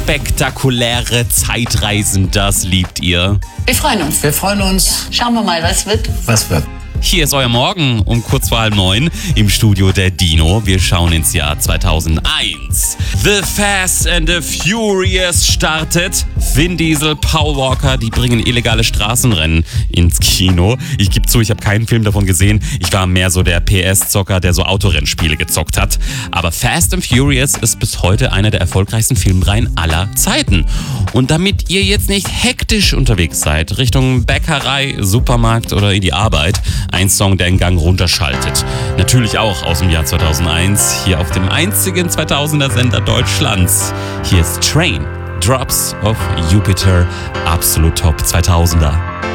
spektakuläre Zeitreisen, das liebt ihr. Wir freuen uns. Wir freuen uns. Schauen wir mal, was wird. Was wird? Hier ist euer Morgen um kurz vor 8:30 im Studio der Dino. Wir schauen ins Jahr 2001. The Fast and the Furious startet. Vin Diesel, Paul Walker, die bringen illegale Straßenrennen ins Kino. Ich gebe zu, ich habe keinen Film davon gesehen. Ich war mehr so der PS-Zocker, der so Autorennspiele gezockt hat. Aber Fast and Furious ist bis heute einer der erfolgreichsten Filmreihen aller Zeiten. Und damit ihr jetzt nicht hektisch unterwegs seid, Richtung Bäckerei, Supermarkt oder in die Arbeit, ein Song, der den Gang runterschaltet. Natürlich auch aus dem Jahr 2001, hier auf dem einzigen 2000er Sender Deutschlands. Hier ist Train, Drops of Jupiter, absolut top 2000er.